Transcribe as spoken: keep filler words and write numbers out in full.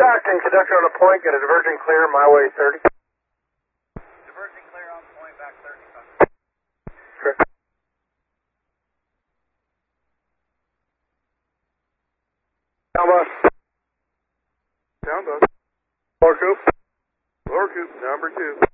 Stockton, conductor on a point, got a diverging clear, my way thirty. Diverging clear on point, back thirty. Correct. Down bus. Down bus. Lower coop. Lower coop, number two.